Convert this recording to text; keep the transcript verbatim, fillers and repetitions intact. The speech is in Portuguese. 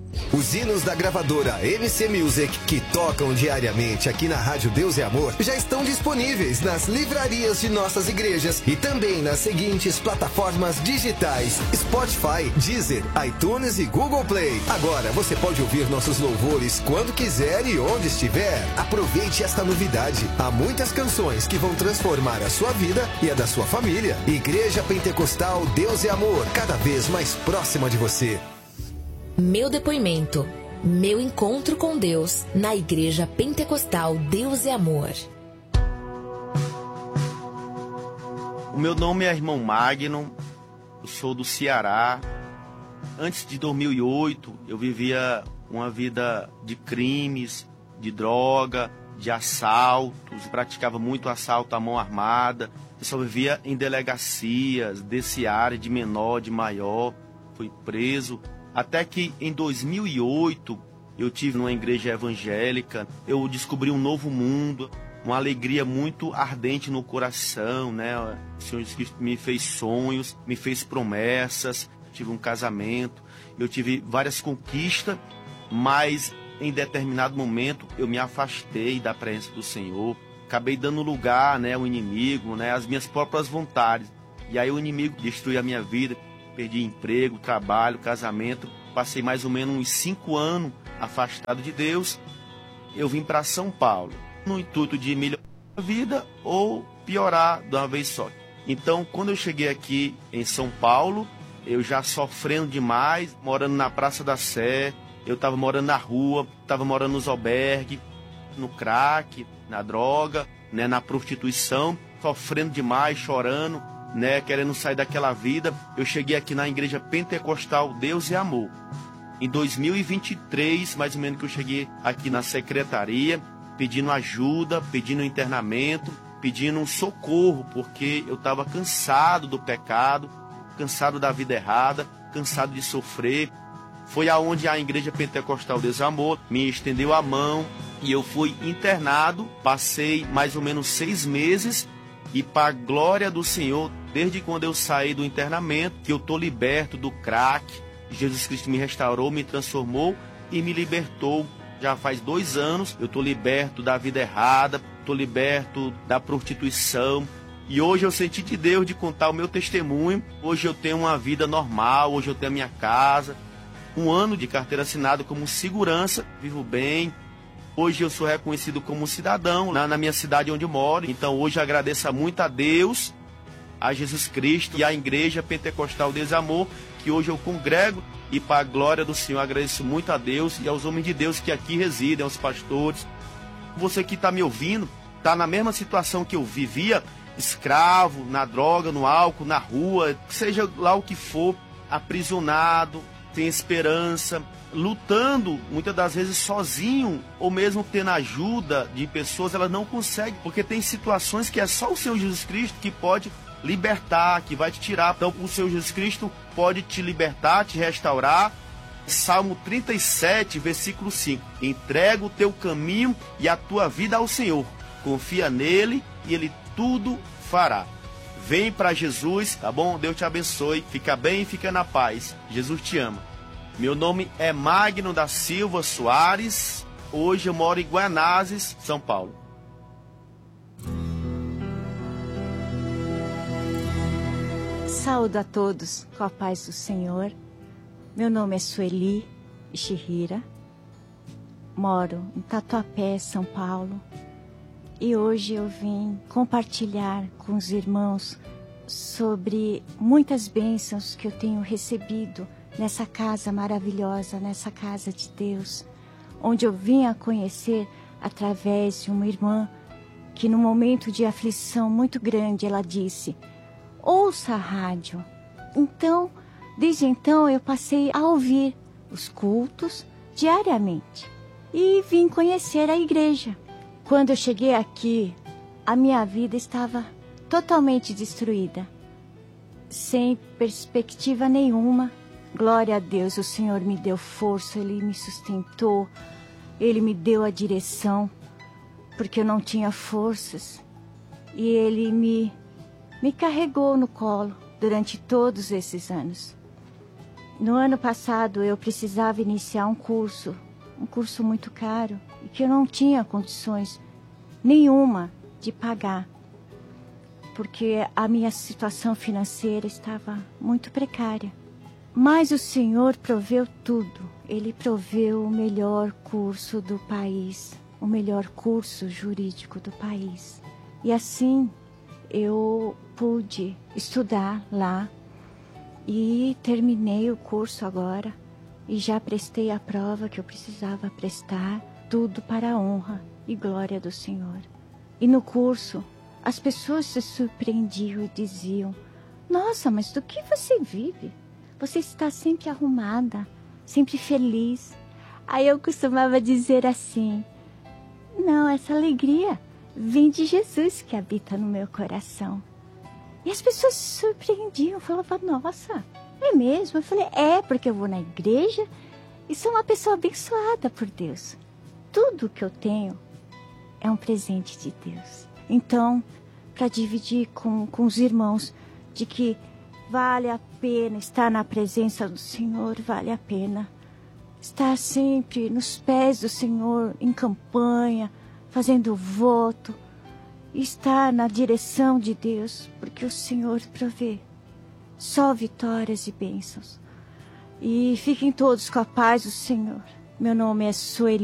Os hinos da gravadora M C Music, que tocam diariamente aqui na Rádio Deus e Amor, já estão disponíveis nas livrarias de nossas igrejas e também nas seguintes plataformas digitais: Spotify, Deezer, iTunes e Google Play. Agora você pode ouvir nossos louvores quando quiser e onde estiver. Aproveite esta novidade. Há muitas canções que vão transformar a sua vida e a da sua família. Igreja Pentecostal Deus e Amor, cada vez mais próxima de você. Meu depoimento, meu encontro com Deus na Igreja Pentecostal Deus e Amor. O meu nome é irmão Magno, eu sou do Ceará. Antes de dois mil e oito, eu vivia uma vida de crimes, de droga, de assaltos, praticava muito assalto à mão armada. Eu só vivia em delegacias, desse área de menor, de maior, fui preso. Até que em dois mil e oito eu tive numa igreja evangélica, eu descobri um novo mundo, uma alegria muito ardente no coração, né? O Senhor Jesus Cristo me fez sonhos, me fez promessas, tive um casamento, eu tive várias conquistas, mas em determinado momento eu me afastei da presença do Senhor, acabei dando lugar, né, ao inimigo, né, às minhas próprias vontades. E aí o inimigo destruiu a minha vida. Perdi emprego, trabalho, casamento. Passei mais ou menos uns cinco anos afastado de Deus. Eu vim para São Paulo, no intuito de melhorar a vida ou piorar de uma vez só. Então, quando eu cheguei aqui em São Paulo, eu já sofrendo demais, morando na Praça da Sé, eu estava morando na rua, estava morando nos albergues, no crack, na droga, né, na prostituição, sofrendo demais, chorando, né, querendo sair daquela vida. Eu cheguei aqui na Igreja Pentecostal Deus e Amor. Em dois mil e vinte e três, mais ou menos, que eu cheguei aqui na secretaria, pedindo ajuda, pedindo internamento, pedindo um socorro, porque eu estava cansado do pecado, cansado da vida errada, cansado de sofrer. Foi aonde a Igreja Pentecostal Deus e Amor me estendeu a mão e eu fui internado. Passei mais ou menos seis meses e, para a glória do Senhor, desde quando eu saí do internamento, que eu estou liberto do crack, Jesus Cristo me restaurou, me transformou e me libertou. Já faz dois anos eu estou liberto da vida errada, estou liberto da prostituição. E hoje eu senti de Deus de contar o meu testemunho. Hoje eu tenho uma vida normal, hoje eu tenho a minha casa, um ano de carteira assinada como segurança, vivo bem. Hoje eu sou reconhecido como cidadão na, na minha cidade onde eu moro. Então hoje eu agradeço muito a Deus, a Jesus Cristo e à Igreja Pentecostal Deus e Amor, que hoje eu congrego. E para a glória do Senhor, agradeço muito a Deus e aos homens de Deus que aqui residem, aos pastores. Você que está me ouvindo, está na mesma situação que eu vivia, escravo, na droga, no álcool, na rua, seja lá o que for, aprisionado, sem esperança, lutando muitas das vezes sozinho, ou mesmo tendo ajuda de pessoas, elas não conseguem, porque tem situações que é só o Senhor Jesus Cristo que pode libertar, que vai te tirar. Então o Senhor Jesus Cristo pode te libertar, te restaurar. Salmo trinta e sete, versículo cinco: entrega o teu caminho e a tua vida ao Senhor, confia nele e ele tudo fará. Vem para Jesus, tá bom? Deus te abençoe, fica bem e fica na paz. Jesus te ama. Meu nome é Magno da Silva Soares. Hoje eu moro em Guaianazes, São Paulo. Saúdo a todos com a paz do Senhor. Meu nome é Sueli Ishihira. Moro em Tatuapé, São Paulo. E hoje eu vim compartilhar com os irmãos sobre muitas bênçãos que eu tenho recebido nessa casa maravilhosa, nessa casa de Deus, onde eu vim a conhecer através de uma irmã que, num momento de aflição muito grande, ela disse: ouça a rádio. Então, desde então, eu passei a ouvir os cultos diariamente e vim conhecer a igreja. Quando eu cheguei aqui, a minha vida estava totalmente destruída, sem perspectiva nenhuma. Glória a Deus, o Senhor me deu força, Ele me sustentou, Ele me deu a direção, porque eu não tinha forças. E Ele me, me carregou no colo durante todos esses anos. no ano passado eu precisava iniciar um curso, um curso muito caro, e que eu não tinha condições nenhuma de pagar, porque a minha situação financeira estava muito precária. Mas o Senhor proveu tudo. Ele proveu o melhor curso do país, o melhor curso jurídico do país. E assim eu pude estudar lá e terminei o curso agora e já prestei a prova que eu precisava prestar, tudo para a honra e glória do Senhor. E no curso as pessoas se surpreendiam e diziam: nossa, mas do que você vive? Você está sempre arrumada, sempre feliz. Aí eu costumava dizer assim: não, essa alegria vem de Jesus que habita no meu coração. E as pessoas se surpreendiam, falavam: nossa, é mesmo? Eu falei: é, porque eu vou na igreja e sou uma pessoa abençoada por Deus. Tudo que eu tenho é um presente de Deus. Então, para dividir com, com os irmãos de que vale a pena estar na presença do Senhor, vale a pena estar sempre nos pés do Senhor, em campanha, fazendo voto, estar na direção de Deus, porque o Senhor provê só vitórias e bênçãos. E fiquem todos com a paz do Senhor. Meu nome é Sueli.